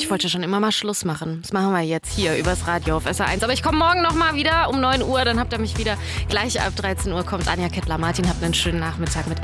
Ich wollte schon immer mal Schluss machen. Das machen wir jetzt hier übers Radio auf SR1. Aber ich komme morgen nochmal wieder um 9 Uhr. Dann habt ihr mich wieder. Gleich ab 13 Uhr kommt Anja Kettler-Martin. Habt einen schönen Nachmittag mit